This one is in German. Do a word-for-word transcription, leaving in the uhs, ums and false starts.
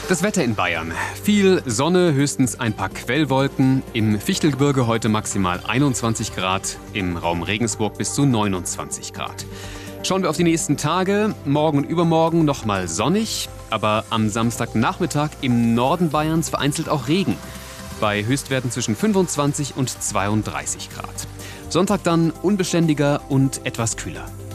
Das Wetter in Bayern. Viel Sonne, höchstens ein paar Quellwolken. Im Fichtelgebirge heute maximal einundzwanzig Grad, im Raum Regensburg bis zu neunundzwanzig Grad. Schauen wir auf die nächsten Tage. Morgen und übermorgen nochmal sonnig, aber am Samstagnachmittag im Norden Bayerns vereinzelt auch Regen. Bei Höchstwerten zwischen fünfundzwanzig und zweiunddreißig Grad. Sonntag dann unbeständiger und etwas kühler.